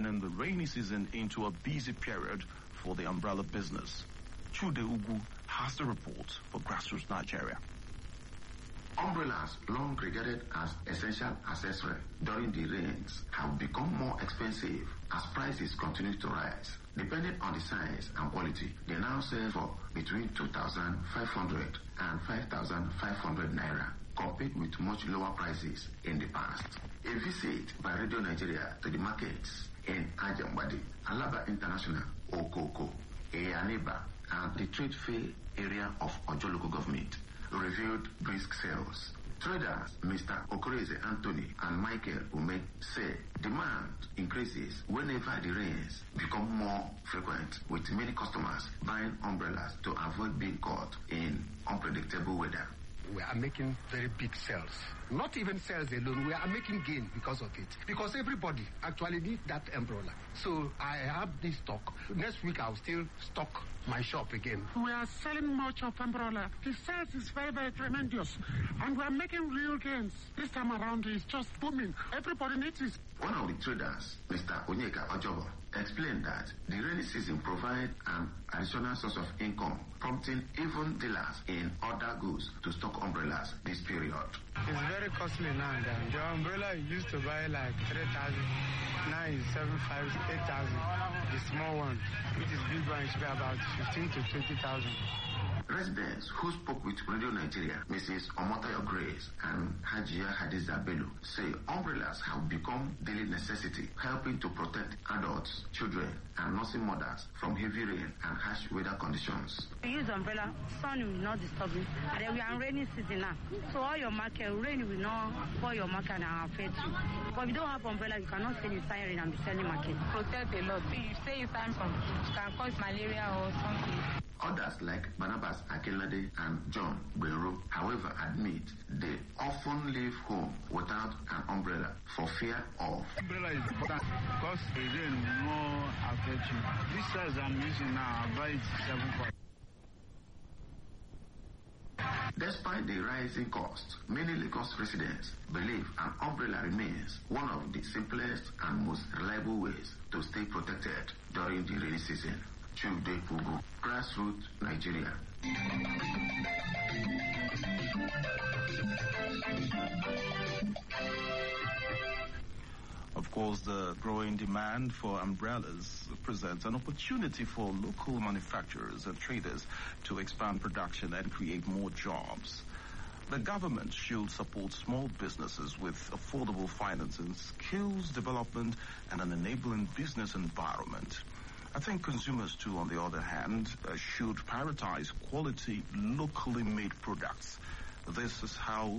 turning the rainy season into a busy period for the umbrella business. Chude Ugu has the report for Grassroots Nigeria. Umbrellas, long regarded as essential accessory during the rains, have become more expensive as prices continue to rise. Depending on the size and quality, they now sell for between 2,500 and 5,500 naira, compared with much lower prices in the past. A visit by Radio Nigeria to the markets in Ajambadi, Alaba International, Okoko, Eyaneba, and the trade fair area of Ojo local government revealed brisk sales. Traders Mr. Okoreze Anthony and Michael Ume say demand increases whenever the rains become more frequent, with many customers buying umbrellas to avoid being caught in unpredictable weather. We are making very big sales. Not even sales alone, we are making gain because of it. Because everybody actually needs that umbrella. So I have this stock. Next week I'll still stock my shop again. We are selling much of umbrella. The sales is very, very tremendous. And we are making real gains. This time around it's just booming. Everybody needs it. One of the traders, Mr. Onyeka Ojobo, explained that the rainy season provides an additional source of income, prompting even dealers in other goods to stock umbrellas this period. It's very costly now and then. The umbrella you used to buy like 3,000, now is 7,500, 8,000. The small one, which is big one, should be about 15 to 20,000. Residents who spoke with Radio Nigeria, Mrs. Omotayo Grace and Hajia Hadiza Bello, say umbrellas have become daily necessity, helping to protect adults, children, and nursing mothers from heavy rain and harsh weather conditions. We use umbrella, sun will not disturb you. And then we are in rainy season now. So all your market, rain will not pour your market and affect you. But if you don't have umbrella, you cannot stay inside rain and be selling market. Protect a lot. If you stay inside from, it can cause malaria or something. Others like Barnabas Akelade and John Guerrero, however, admit they often leave home without an umbrella for fear of. Umbrella is important because the rain will not affect you. This size I'm using now, I buy it 7. Despite the rising cost, many Lagos residents believe an umbrella remains one of the simplest and most reliable ways to stay protected during the rainy season. Chude Ugu, Grassroots Nigeria. Of course, the growing demand for umbrellas presents an opportunity for local manufacturers and traders to expand production and create more jobs. The government should support small businesses with affordable financing, skills development, and an enabling business environment. I think consumers, too, on the other hand, should prioritize quality, locally made products. This is how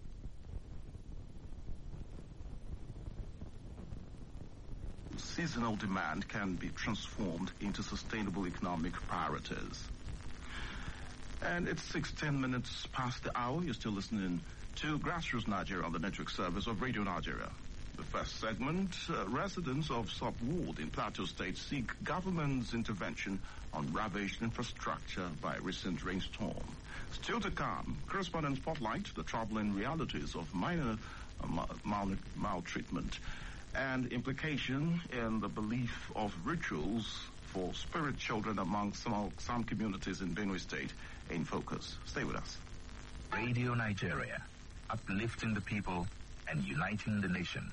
seasonal demand can be transformed into sustainable economic priorities. And it's 16 minutes past the hour. You're still listening to Grassroots Nigeria on the network service of Radio Nigeria. The first segment, residents of Sub-Ward in Plateau State seek government's intervention on ravaged infrastructure by recent rainstorm. Still to come, correspondent spotlight the troubling realities of minor maltreatment and implication in the belief of rituals for spirit children among some communities in Benue State in focus. Stay with us. Radio Nigeria, uplifting the people and uniting the nation.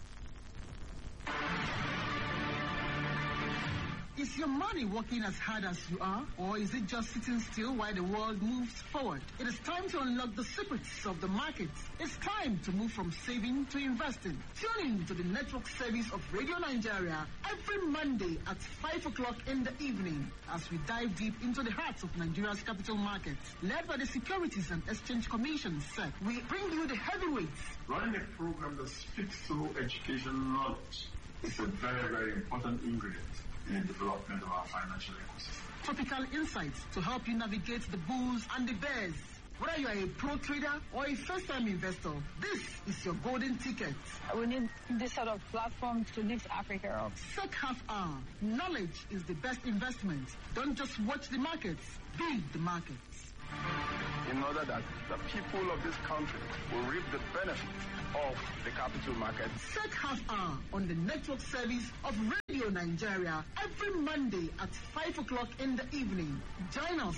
Is your money working as hard as you are, or is it just sitting still while the world moves forward? It is time to unlock the secrets of the markets. It's time to move from saving to investing. Tune in to the network service of Radio Nigeria every Monday at 5 o'clock in the evening as we dive deep into the hearts of Nigeria's capital markets. Led by the Securities and Exchange Commission, SEC, we bring you the heavyweights. Running a program that speaks through education knowledge is a very, very important ingredient in the development of our financial ecosystem. Topical insights to help you navigate the bulls and the bears. Whether you are a pro trader or a first-time investor, this is your golden ticket. We need this sort of platform to lift Africa up. SEC Half Hour. Knowledge is the best investment. Don't just watch the markets, build the markets. in order that the people of this country will reap the benefit of the capital market. Set half hour on the network service of Radio Nigeria every Monday at 5 o'clock in the evening. Join us.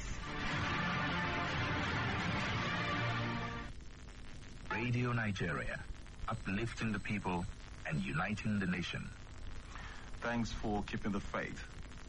Radio Nigeria, uplifting the people and uniting the nation. Thanks for keeping the faith.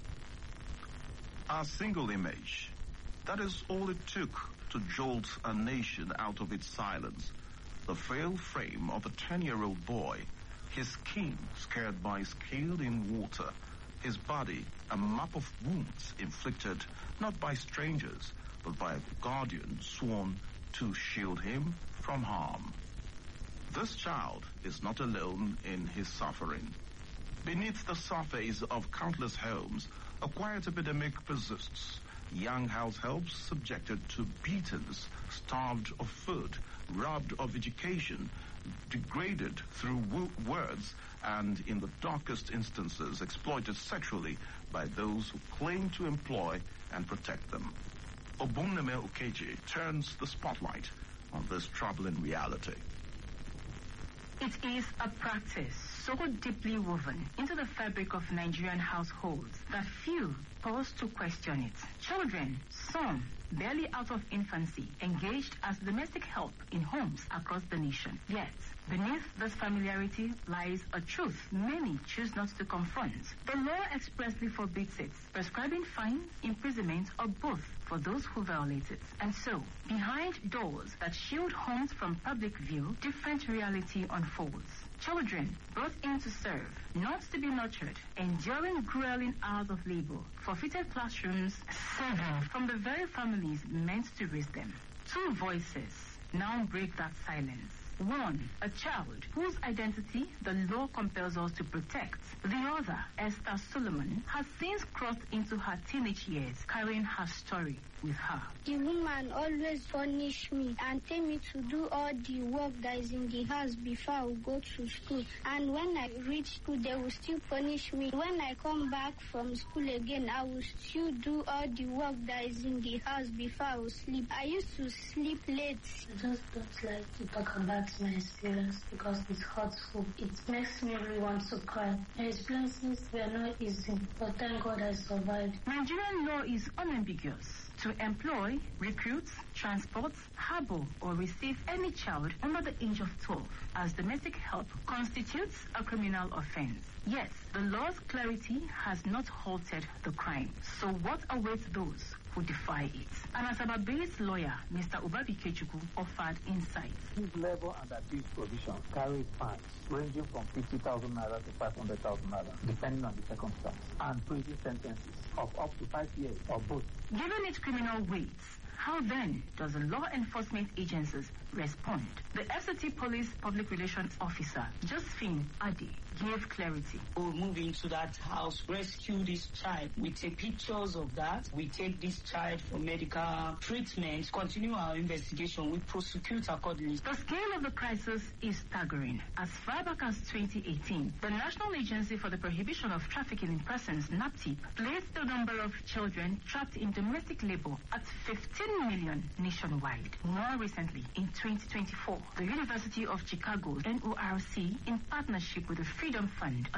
A single image. That is all it took to jolt a nation out of its silence. The frail frame of a 10-year-old boy, his skin scared by scald in water, his body a map of wounds inflicted not by strangers, but by a guardian sworn to shield him from harm. This child is not alone in his suffering. Beneath the surface of countless homes, a quiet epidemic persists. Young households subjected to beatings, starved of food, robbed of education, degraded through words, and in the darkest instances exploited sexually by those who claim to employ and protect them. Obumneme Okeji turns the spotlight on this troubling reality. It is a practice so deeply woven into the fabric of Nigerian households that few pause to question it. Children, some barely out of infancy, engaged as domestic help in homes across the nation. Yet, beneath this familiarity lies a truth many choose not to confront. The law expressly forbids it, prescribing fines, imprisonment, or both for those who violate it. And so, behind doors that shield homes from public view, different reality unfolds. Children brought in to serve, not to be nurtured, enduring grueling hours of labor, forfeited classrooms, severed from the very families meant to raise them. Two voices now break that silence. One, a child whose identity the law compels us to protect. The other, Esther Solomon, has since crossed into her teenage years, carrying her story with her. The woman always punish me and tell me to do all the work that is in the house before I will go to school. And when I reach school, they will still punish me. When I come back from school again, I will still do all the work that is in the house before I will sleep. I used to sleep late. I just don't like to talk about my experience because it's hurtful. It makes me really want to cry. My experiences were not easy, but thank God I survived. Nigerian law is unambiguous. To employ, recruit, transport, harbor, or receive any child under the age of 12 as domestic help constitutes a criminal offense. Yet, the law's clarity has not halted the crime. So what awaits those who defy it? And as Ababe's lawyer, Mr. Ubabi Kechukwu, offered insight. This level and abuse provision carries fines ranging from 50,000 naira to 500,000 naira, depending on the circumstance, and prison sentences of up to 5 years or both. Given its criminal weights, how then does the law enforcement agencies respond? The FCT Police Public Relations Officer, Josephine Adi, gave clarity. We'll move into that house, rescue this child. We take pictures of that. We take this child for medical treatment, continue our investigation. We prosecute accordingly. The scale of the crisis is staggering. As far back as 2018, the National Agency for the Prohibition of Trafficking in Persons, NAPTIP, placed the number of children trapped in domestic labor at 15 million nationwide. More recently, in 2024, the University of Chicago's NORC, in partnership with the Freedom Fund,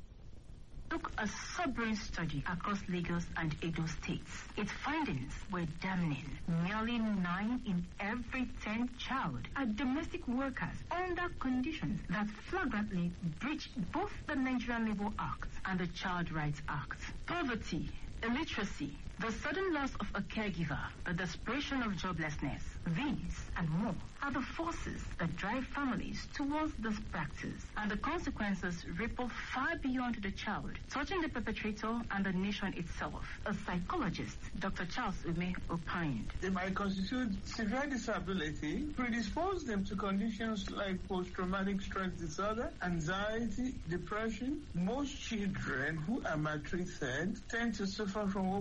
undertook a sobering study across Lagos and Edo states. Its findings were damning. Nearly 9 in every 10 child are domestic workers under conditions that flagrantly breach both the Nigerian Labour Act and the Child Rights Act. Poverty, illiteracy, the sudden loss of a caregiver, the desperation of joblessness, these and more are the forces that drive families towards this practice, and the consequences ripple far beyond the child, touching the perpetrator and the nation itself. A psychologist, Dr. Charles Ume, opined. They might constitute severe disability, predispose them to conditions like post-traumatic stress disorder, anxiety, depression. Most children who are maltreated tend to suffer from what we call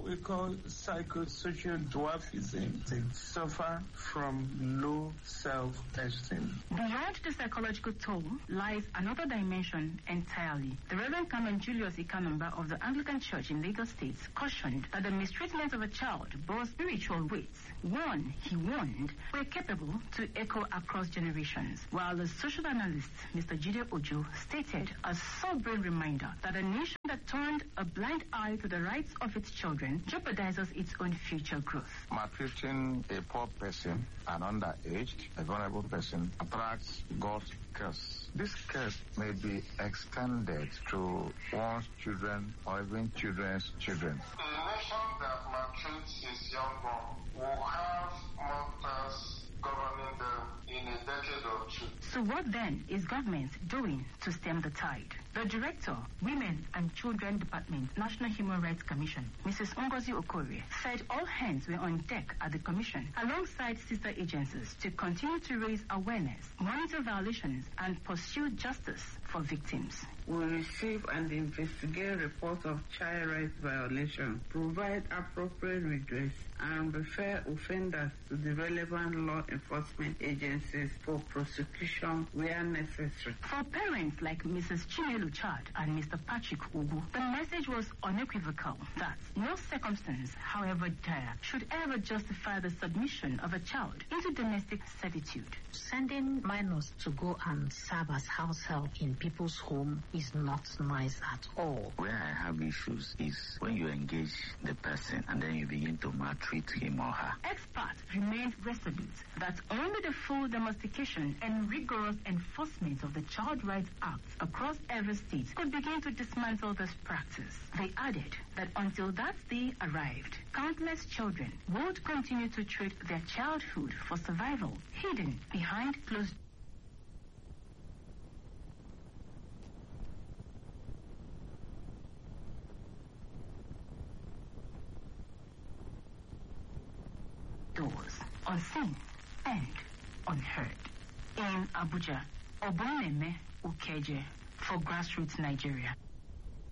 psychosocial dwarfism. They suffer from low self-esteem. Beyond the psychological toll lies another dimension entirely. The Reverend Canon Julius Ikanumba of the Anglican Church in Lagos State cautioned that the mistreatment of a child bore spiritual weights. One, he warned, were capable to echo across generations, while the social analyst, Mr. Jide Ojo, stated a sobering reminder that a nation that turned a blind eye to the rights of its children jeopardizes its own future growth. Maltreating a poor person, an underaged, a vulnerable person, attracts God's curse. This curse may be extended to one's children or even children's children. A nation that maltreats its young born will have monsters governing them in a decade or two. So what then is government doing to stem the tide? The Director, Women and Children Department, National Human Rights Commission, Mrs. Ngozi Okorie, said all hands were on deck at the Commission, alongside sister agencies, to continue to raise awareness, monitor violations, and pursue justice for victims. We receive and investigate reports of child rights violations, provide appropriate redress, and refer offenders to the relevant law enforcement agencies for prosecution where necessary. For parents like Mrs. Chinelu Chad and Mr. Patrick Ugu, the message was unequivocal that no circumstance, however dire, should ever justify the submission of a child into domestic servitude. Sending minors to go and serve as house help in people's home is not nice at all. Where I have issues is when you engage the person and then you begin to maltreat him or her. Experts remained resolute that only the full domestication and rigorous enforcement of the Child Rights Act across every state could begin to dismantle this practice. They added that until that day arrived, countless children would continue to trade their childhood for survival, hidden behind closed doors, unseen and unheard. In Abuja, Oboneme Ukeje for Grassroots Nigeria.